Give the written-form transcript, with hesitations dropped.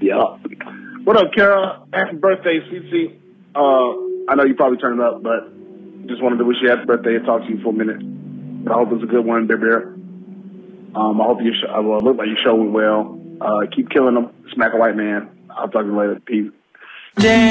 Yeah. What up, Kara? Happy birthday, CC. I know you probably turned up, but just wanted to wish you happy birthday and talk to you for a minute. I hope it's a good one, Bear Bear. I hope your look like your show went well. Keep killing them. Smack a white man. I'll talk to you later. Peace.